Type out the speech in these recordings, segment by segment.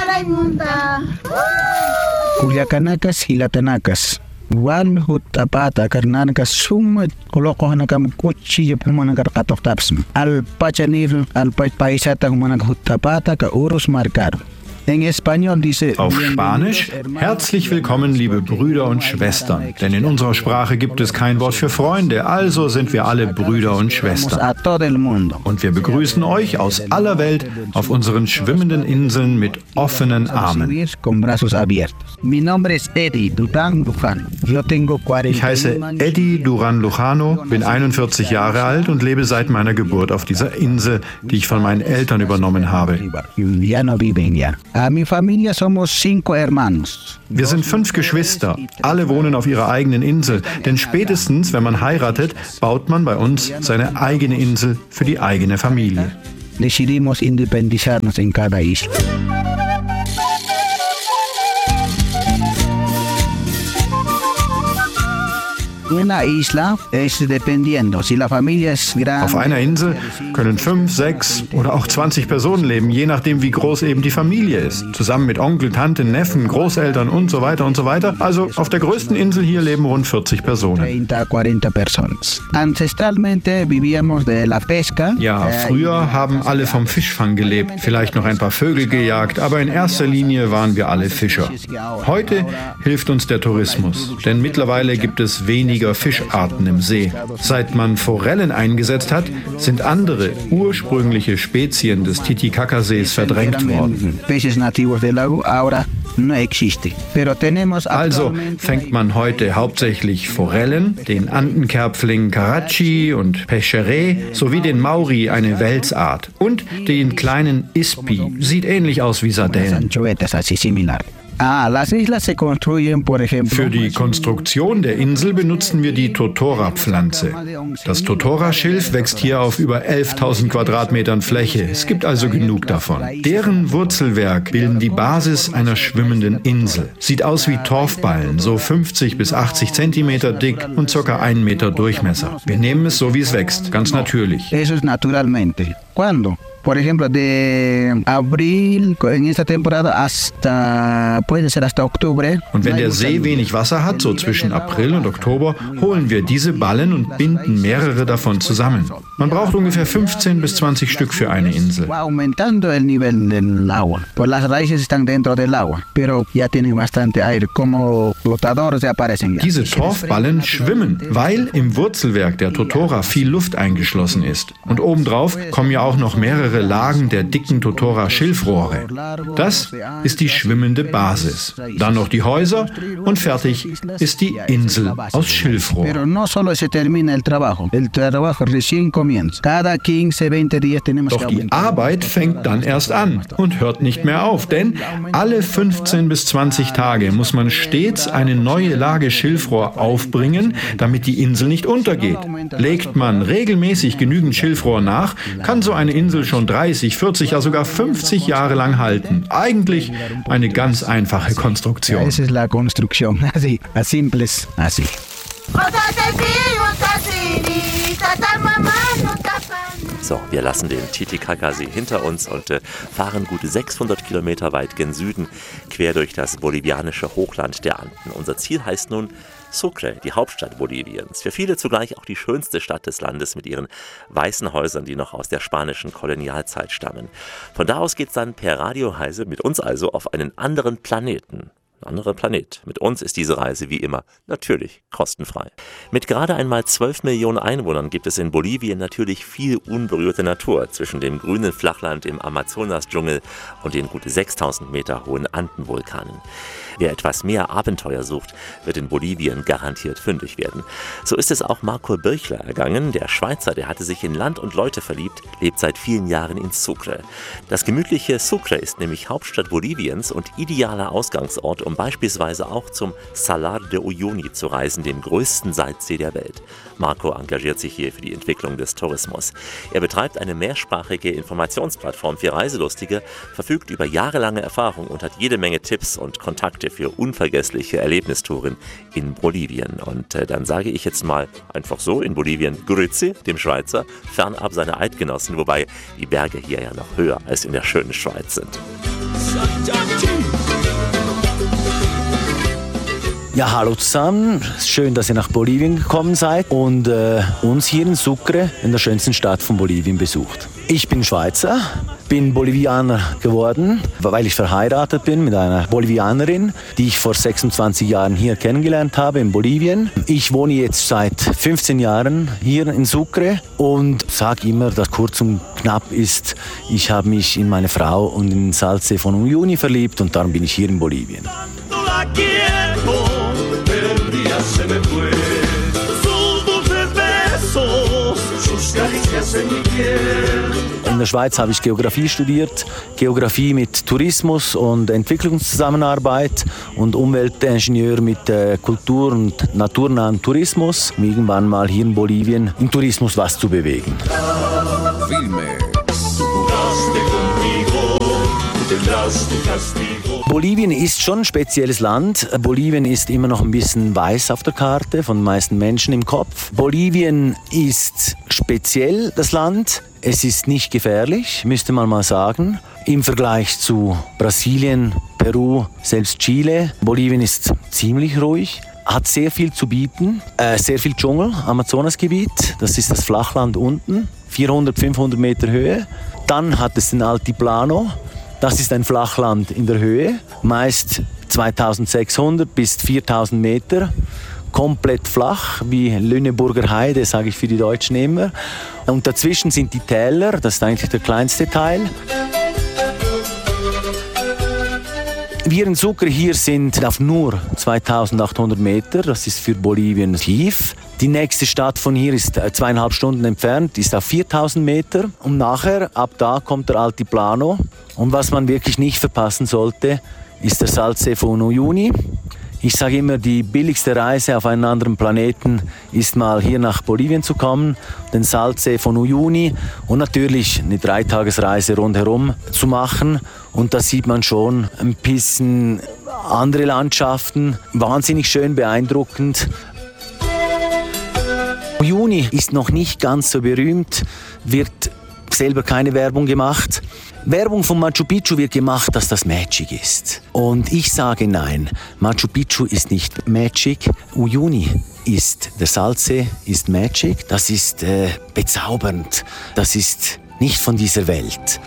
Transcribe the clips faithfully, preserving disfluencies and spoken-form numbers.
Culiacanacas, Hilatanacas. Wal hutapata karnanas sumat kolokohan nakam kuchillo pumanakar katoftaps. Al pachanir al paisata humanak hutapata ka urus marcado. En español dice, auf Spanisch, herzlich willkommen, liebe Brüder und Schwestern. Denn in unserer Sprache gibt es kein Wort für Freunde, also sind wir alle Brüder und Schwestern. Und wir begrüßen euch aus aller Welt auf unseren schwimmenden Inseln mit offenen Armen. Ich heiße Eddie Duran Lujano, bin einundvierzig Jahre alt und lebe seit meiner Geburt auf dieser Insel, die ich von meinen Eltern übernommen habe. Wir sind fünf Geschwister. Alle wohnen auf ihrer eigenen Insel. Denn spätestens, wenn man heiratet, baut man bei uns seine eigene Insel für die eigene Familie. Decidimos independizarnos en cada isla. Auf einer Insel können fünf, sechs oder auch zwanzig Personen leben, je nachdem, wie groß eben die Familie ist. Zusammen mit Onkel, Tante, Neffen, Großeltern und so weiter und so weiter. Also auf der größten Insel hier leben rund vierzig Personen. Ja, früher haben alle vom Fischfang gelebt, vielleicht noch ein paar Vögel gejagt, aber in erster Linie waren wir alle Fischer. Heute hilft uns der Tourismus, denn mittlerweile gibt es weniger Fischarten im See. Seit man Forellen eingesetzt hat, sind andere ursprüngliche Spezien des Titicacasees verdrängt worden. Also fängt man heute hauptsächlich Forellen, den Andenkerpfling Karachi und Pecheret sowie den Mauri, eine Welsart, und den kleinen Ispi, sieht ähnlich aus wie Sardellen. Für die Konstruktion der Insel benutzen wir die Totora-Pflanze. Das Totora-Schilf wächst hier auf über elftausend Quadratmetern Fläche. Es gibt also genug davon. Deren Wurzelwerk bilden die Basis einer schwimmenden Insel. Sieht aus wie Torfballen, so fünfzig bis achtzig Zentimeter dick und ca. einen Meter Durchmesser. Wir nehmen es so, wie es wächst, ganz natürlich. Por ejemplo, de abril en esta temporada hasta puede ser hasta octubre. Und wenn der See wenig Wasser hat, so zwischen April und Oktober, holen wir diese Ballen und binden mehrere davon zusammen. Man braucht ungefähr fünfzehn bis zwanzig Stück für eine Insel. Aumentando el nivel del agua. Pues las raíces están dentro del agua, pero ya tienen bastante aire, como flotadores aparecen. Diese Torfballen schwimmen, weil im Wurzelwerk der Totora viel Luft eingeschlossen ist. Und obendrauf kommen ja auch noch mehrere Lagen der dicken Totora-Schilfrohre. Das ist die schwimmende Basis. Dann noch die Häuser und fertig ist die Insel aus Schilfrohr. Doch die Arbeit fängt dann erst an und hört nicht mehr auf, denn alle fünfzehn bis zwanzig Tage muss man stets eine neue Lage Schilfrohr aufbringen, damit die Insel nicht untergeht. Legt man regelmäßig genügend Schilfrohr nach, kann so eine Insel schon dreißig, vierzig, ja sogar fünfzig Jahre lang halten. Eigentlich eine ganz einfache Konstruktion. Esa es la construcción, así, as simples, así. So, wir lassen den Titicacasee hinter uns und äh, fahren gut sechshundert Kilometer weit gen Süden, quer durch das bolivianische Hochland der Anden. Unser Ziel heißt nun Sucre, die Hauptstadt Boliviens. Für viele zugleich auch die schönste Stadt des Landes mit ihren weißen Häusern, die noch aus der spanischen Kolonialzeit stammen. Von da aus geht's dann per Radioreise mit uns also auf einen anderen Planeten. Ein anderer Planet. Mit uns ist diese Reise wie immer natürlich kostenfrei. Mit gerade einmal zwölf Millionen Einwohnern gibt es in Bolivien natürlich viel unberührte Natur zwischen dem grünen Flachland im Amazonas-Dschungel und den gut sechstausend Meter hohen Andenvulkanen. Wer etwas mehr Abenteuer sucht, wird in Bolivien garantiert fündig werden. So ist es auch Marco Birchler ergangen. Der Schweizer, der hatte sich in Land und Leute verliebt, lebt seit vielen Jahren in Sucre. Das gemütliche Sucre ist nämlich Hauptstadt Boliviens und idealer Ausgangsort, um beispielsweise auch zum Salar de Uyuni zu reisen, dem größten Salzsee der Welt. Marco engagiert sich hier für die Entwicklung des Tourismus. Er betreibt eine mehrsprachige Informationsplattform für Reiselustige, verfügt über jahrelange Erfahrung und hat jede Menge Tipps und Kontakte für unvergessliche Erlebnistouren in Bolivien. Und äh, dann sage ich jetzt mal einfach so in Bolivien Grüezi, dem Schweizer, fernab seiner Eidgenossen, wobei die Berge hier ja noch höher als in der schönen Schweiz sind. Ja, hallo zusammen. Schön, dass ihr nach Bolivien gekommen seid und äh, uns hier in Sucre, in der schönsten Stadt von Bolivien, besucht. Ich bin Schweizer, bin Bolivianer geworden, weil ich verheiratet bin mit einer Bolivianerin, die ich vor sechsundzwanzig Jahren hier kennengelernt habe in Bolivien. Ich wohne jetzt seit fünfzehn Jahren hier in Sucre und sage immer, dass kurz und knapp ist, ich habe mich in meine Frau und in Salse von Uyuni verliebt und darum bin ich hier in Bolivien. In der Schweiz habe ich Geografie studiert, Geografie mit Tourismus und Entwicklungszusammenarbeit und Umweltingenieur mit äh, Kultur- und naturnahen Tourismus, um irgendwann mal hier in Bolivien im Tourismus was zu bewegen. Bolivien ist schon ein spezielles Land. Bolivien ist immer noch ein bisschen weiß auf der Karte, von den meisten Menschen im Kopf. Bolivien ist speziell, das Land. Es ist nicht gefährlich, müsste man mal sagen. Im Vergleich zu Brasilien, Peru, selbst Chile. Bolivien ist ziemlich ruhig, hat sehr viel zu bieten. Äh, sehr viel Dschungel, Amazonasgebiet, das ist das Flachland unten, vierhundert, fünfhundert Meter Höhe. Dann hat es den Altiplano. Das ist ein Flachland in der Höhe, meist zweitausendsechshundert bis viertausend Meter, komplett flach, wie Lüneburger Heide, sage ich für die Deutschen immer. Und dazwischen sind die Täler, das ist eigentlich der kleinste Teil. Wir in Sucre hier sind auf nur zweitausendachthundert Meter, das ist für Bolivien tief. Die nächste Stadt von hier ist zweieinhalb Stunden entfernt, ist auf viertausend Meter. Und nachher, ab da kommt der Altiplano. Und was man wirklich nicht verpassen sollte, ist der Salse von Uyuni. Ich sage immer, die billigste Reise auf einen anderen Planeten ist mal hier nach Bolivien zu kommen, den Salse von Uyuni und natürlich eine Dreitagesreise rundherum zu machen. Und da sieht man schon ein bisschen andere Landschaften, wahnsinnig schön beeindruckend. Uyuni ist noch nicht ganz so berühmt, wird selber keine Werbung gemacht. Werbung von Machu Picchu wird gemacht, dass das Magic ist. Und ich sage nein, Machu Picchu ist nicht Magic, Uyuni ist, der Salse ist Magic, das ist äh, bezaubernd, das ist nicht von dieser Welt.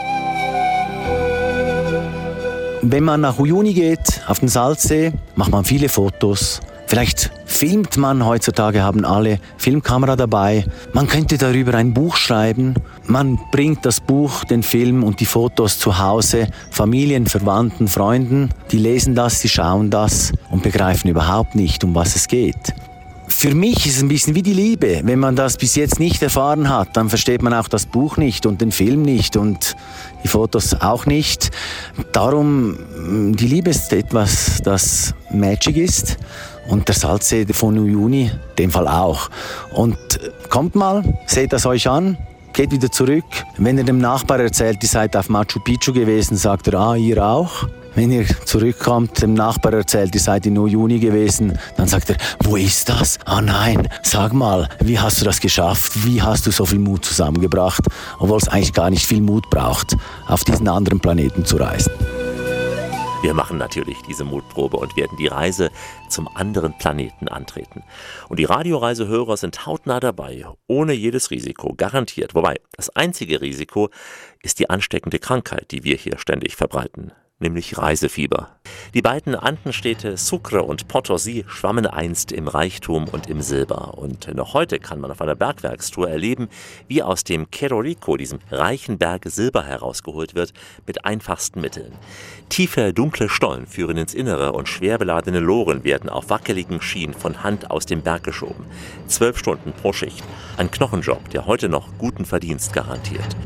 Wenn man nach Uyuni geht, auf den Salzsee, macht man viele Fotos. Vielleicht filmt man, heutzutage haben alle Filmkamera dabei. Man könnte darüber ein Buch schreiben. Man bringt das Buch, den Film und die Fotos zu Hause. Familien, Verwandten, Freunden, die lesen das, die schauen das und begreifen überhaupt nicht, um was es geht. Für mich ist es ein bisschen wie die Liebe. Wenn man das bis jetzt nicht erfahren hat, dann versteht man auch das Buch nicht und den Film nicht und die Fotos auch nicht. Darum, die Liebe ist etwas, das Magic ist. Und der Salzsee von Uyuni, in dem Fall auch. Und kommt mal, seht das euch an, geht wieder zurück. Wenn ihr dem Nachbar erzählt, ihr seid auf Machu Picchu gewesen, sagt er, ah, ihr auch. Wenn ihr zurückkommt, dem Nachbar erzählt, ihr seid in Uyuni gewesen, dann sagt er, wo ist das? Ah nein, sag mal, wie hast du das geschafft? Wie hast du so viel Mut zusammengebracht? Obwohl es eigentlich gar nicht viel Mut braucht, auf diesen anderen Planeten zu reisen. Wir machen natürlich diese Mutprobe und werden die Reise zum anderen Planeten antreten. Und die Radioreisehörer sind hautnah dabei, ohne jedes Risiko, garantiert. Wobei, das einzige Risiko ist die ansteckende Krankheit, die wir hier ständig verbreiten, nämlich Reisefieber. Die beiden Andenstädte Sucre und Potosí schwammen einst im Reichtum und im Silber. Und noch heute kann man auf einer Bergwerkstour erleben, wie aus dem Cerro Rico, diesem reichen Berg, Silber herausgeholt wird, mit einfachsten Mitteln. Tiefe, dunkle Stollen führen ins Innere und schwer beladene Loren werden auf wackeligen Schienen von Hand aus dem Berg geschoben. Zwölf Stunden pro Schicht. Ein Knochenjob, der heute noch guten Verdienst garantiert.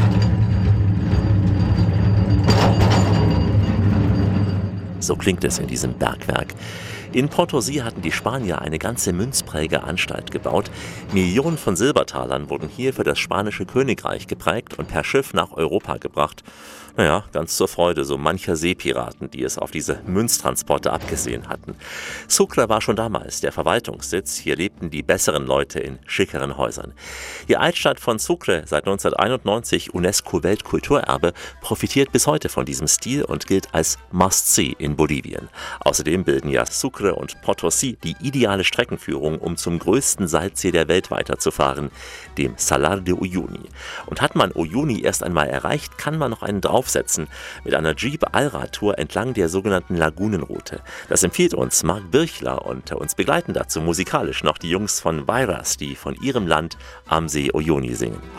So klingt es in diesem Bergwerk. In Potosí hatten die Spanier eine ganze Münzprägeanstalt gebaut. Millionen von Silbertalern wurden hier für das spanische Königreich geprägt und per Schiff nach Europa gebracht. Naja, ganz zur Freude so mancher Seepiraten, die es auf diese Münztransporte abgesehen hatten. Sucre war schon damals der Verwaltungssitz. Hier lebten die besseren Leute in schickeren Häusern. Die Altstadt von Sucre, seit neunzehnhunderteinundneunzig UNESCO-Weltkulturerbe, profitiert bis heute von diesem Stil und gilt als Must-See in Bolivien. Außerdem bilden ja Sucre und Potosí die ideale Streckenführung, um zum größten Salzsee der Welt weiterzufahren, dem Salar de Uyuni. Und hat man Uyuni erst einmal erreicht, kann man noch einen draufsetzen mit einer Jeep-Allrad-Tour entlang der sogenannten Lagunenroute. Das empfiehlt uns Marc Birchler und uns begleiten dazu musikalisch noch die Jungs von Vairas, die von ihrem Land am See Uyuni singen.